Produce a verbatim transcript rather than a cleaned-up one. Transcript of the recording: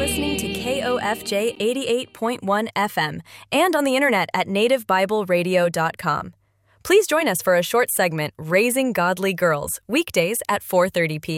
listening to K O F J eighty-eight point one F M and on the internet at native bible radio dot com. Please join us for a short segment, Raising Godly Girls, weekdays at four thirty p.m.